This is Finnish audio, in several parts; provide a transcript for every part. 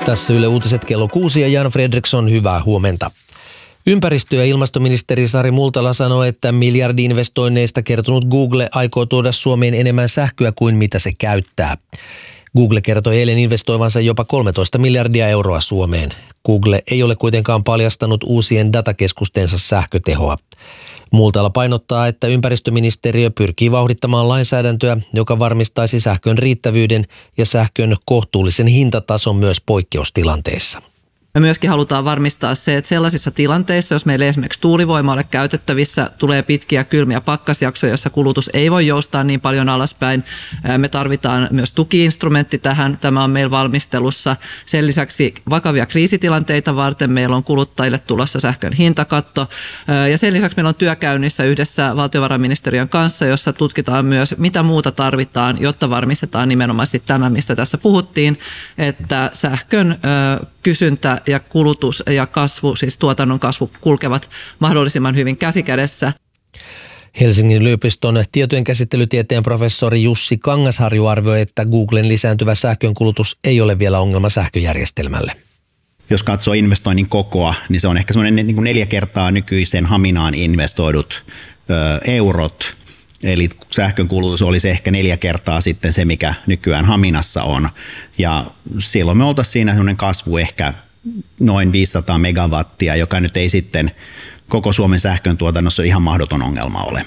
Tässä Yle Uutiset kello 6 ja Jan Fredriksson, hyvää huomenta. Ympäristö- ja ilmastoministeri Sari Multala sanoi, että miljardi-investoinneista kertonut Google aikoo tuoda Suomeen enemmän sähköä kuin mitä se käyttää. Google kertoi eilen investoivansa jopa 13 miljardia euroa Suomeen. Google ei ole kuitenkaan paljastanut uusien datakeskustensa sähkötehoa. Multala painottaa, että ympäristöministeriö pyrkii vauhdittamaan lainsäädäntöä, joka varmistaisi sähkön riittävyyden ja sähkön kohtuullisen hintatason myös poikkeustilanteissa. Me myöskin halutaan varmistaa se, että sellaisissa tilanteissa, jos meillä esimerkiksi tuulivoima ole käytettävissä, tulee pitkiä kylmiä pakkasjaksoja, jossa kulutus ei voi joustaa niin paljon alaspäin. Me tarvitaan myös tuki-instrumentti tähän. Tämä on meillä valmistelussa. Sen lisäksi vakavia kriisitilanteita varten meillä on kuluttajille tulossa sähkön hintakatto. Ja sen lisäksi meillä on työkäynnissä yhdessä valtiovarainministeriön kanssa, jossa tutkitaan myös, mitä muuta tarvitaan, jotta varmistetaan nimenomaisesti tämä, mistä tässä puhuttiin, että sähkön kysyntä ja kulutus ja kasvu, siis tuotannon kasvu, kulkevat mahdollisimman hyvin käsikädessä. Helsingin yliopiston tietojenkäsittelytieteen professori Jussi Kangasharju arvioi, että Googlen lisääntyvä sähkönkulutus ei ole vielä ongelma sähköjärjestelmälle. Jos katsoo investoinnin kokoa, niin se on ehkä semmoinen niin kuin 4 kertaa nykyisen Haminaan investoidut eurot. Eli sähkön kulutus olisi ehkä 4 kertaa sitten se, mikä nykyään Haminassa on. Ja silloin me oltaisiin siinä semmoinen kasvu ehkä noin 500 megawattia, joka nyt ei sitten koko Suomen sähkön tuotannossa ihan mahdoton ongelma ole.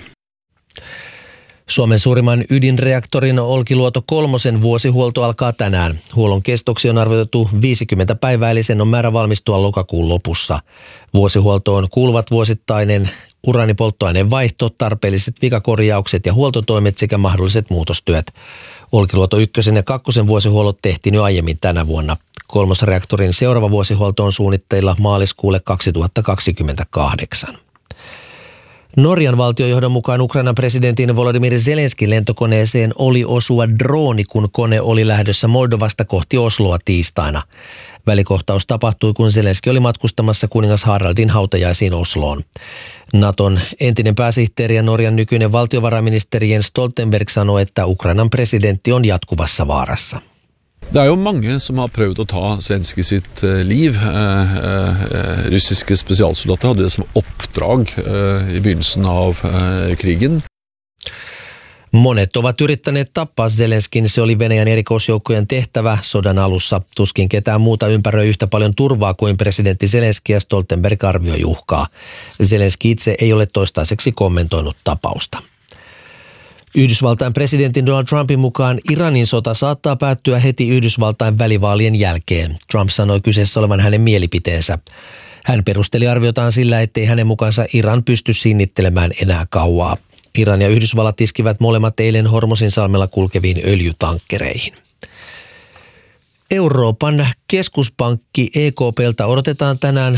Suomen suurimman ydinreaktorin Olkiluoto 3 vuosihuolto alkaa tänään. Huollon kestoksi on arvioitu 50 päivää, eli sen on määrä valmistua lokakuun lopussa. Vuosihuoltoon kuuluvat vuosittainen uraanipolttoaineen vaihto, tarpeelliset vikakorjaukset ja huoltotoimet sekä mahdolliset muutostyöt. Olkiluoto 1 ja 2 vuosihuollot tehtiin jo aiemmin tänä vuonna. 3. reaktorin seuraava vuosihuolto on suunnitteilla maaliskuulle 2028. Norjan valtiojohdon mukaan Ukrainan presidentin Volodymyr Zelenskin lentokoneeseen oli osua drooni, kun kone oli lähdössä Moldovasta kohti Osloa tiistaina. Välikohtaus tapahtui, kun Zelenski oli matkustamassa kuningas Haraldin hautajaisiin Osloon. Naton entinen pääsihteeri ja Norjan nykyinen valtiovarainministeri Jens Stoltenberg sanoi, että Ukrainan presidentti on jatkuvassa vaarassa. Det er jo mange som har prøvd å ta Zelenskyj sitt liv. Russiske spesialsoldater hadde det som oppdrag i begynnelsen av krigen. Monet ovat yrittäneet tappaa Zelenskin, se oli Venäjän erikoisjoukkojen tehtävä sodan alussa. Tuskin ketään muuta ympäröi yhtä paljon turvaa kuin presidentti Zelenski ja Stoltenberg arvioi uhkaa. Zelenski itse ei ole toistaiseksi kommentoinut tapausta. Yhdysvaltain presidentin Donald Trumpin mukaan Iranin sota saattaa päättyä heti Yhdysvaltain välivaalien jälkeen. Trump sanoi kyseessä olevan hänen mielipiteensä. Hän perusteli arviotaan sillä, ettei hänen mukaansa Iran pysty sinnittelemään enää kauaa. Iran ja Yhdysvallat iskivät molemmat eilen Hormuzinsalmella kulkeviin öljytankkereihin. Euroopan keskuspankki EKP:ltä odotetaan tänään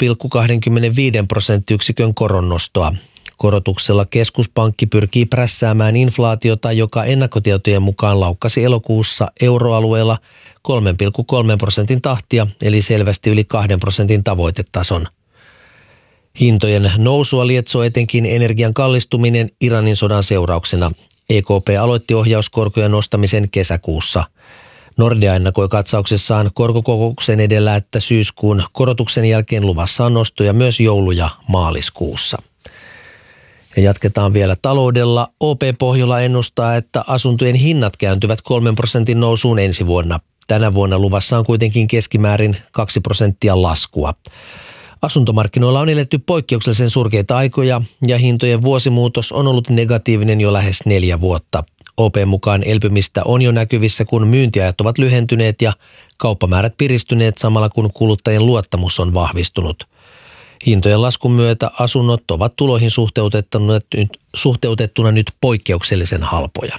0,25% koronnostoa. Korotuksella keskuspankki pyrkii prässäämään inflaatiota, joka ennakkotietojen mukaan laukkasi elokuussa euroalueella 3,3% tahtia, eli selvästi yli 2% tavoitetason. Hintojen nousua lietsoo etenkin energian kallistuminen Iranin sodan seurauksena. EKP aloitti ohjauskorkojen nostamisen kesäkuussa. Nordea ennakoi katsauksessaan korkokokouksen edellä, että syyskuun korotuksen jälkeen luvassa on nostoja myös joulu- ja maaliskuussa. Ja jatketaan vielä taloudella. OP Pohjola ennustaa, että asuntojen hinnat kääntyvät 3% nousuun ensi vuonna. Tänä vuonna luvassa on kuitenkin keskimäärin 2% laskua. Asuntomarkkinoilla on eletty poikkeuksellisen surkeita aikoja ja hintojen vuosimuutos on ollut negatiivinen jo lähes 4 vuotta. OP mukaan elpymistä on jo näkyvissä, kun myyntiajat ovat lyhentyneet ja kauppamäärät piristyneet samalla kun kuluttajien luottamus on vahvistunut. Hintojen laskun myötä asunnot ovat tuloihin suhteutettuna nyt poikkeuksellisen halpoja.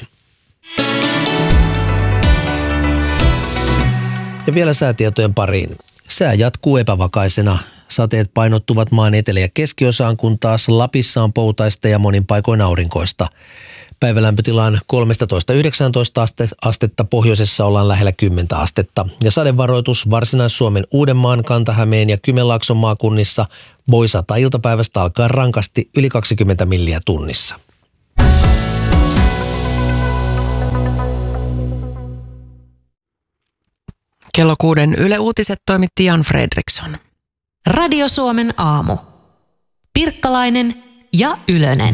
Ja vielä säätietojen pariin. Sää jatkuu epävakaisena. Sateet painottuvat maan etelä- ja keskiosaan, kun taas Lapissa on poutaista ja monin paikoin aurinkoista. Päivälämpötila on 13–19 astetta, pohjoisessa ollaan lähellä 10 astetta. Ja sadevaroitus Varsinais-Suomen, Uudenmaan, Kanta-Hämeen ja Kymenlaakson maakunnissa voi sataa iltapäivästä alkaa rankasti yli 20 milliä tunnissa. Kello 6 Yle Uutiset toimitti Jan Fredriksson. Radio Suomen aamu. Pirkkalainen ja Ylönen.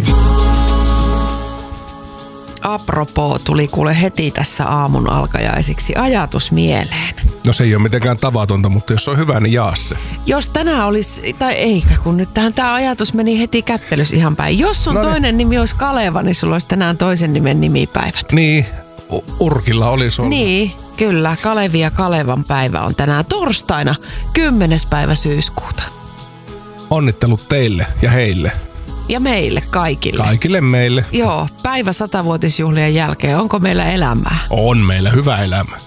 Apropos tuli kuule heti tässä aamun alkajaisiksi ajatus mieleen. No se ei ole mitenkään tavatonta, mutta jos on hyvä, niin jaa se. Jos tänään olisi, tai eikä kun nyt tämä ajatus meni heti kättelys ihan päin. Jos sun toinen nimi olisi Kaleva, niin sulla olisi tänään toisen nimen nimipäivät. Niin, Urkilla olisi ollut. Niin, kyllä. Kalevi ja Kalevan päivä on tänään torstaina 10. päivä syyskuuta. Onnittelut teille ja heille. Ja meille kaikille. Kaikille meille. Joo, päivä 100-vuotisjuhlien jälkeen. Onko meillä elämää? On meillä hyvä elämä.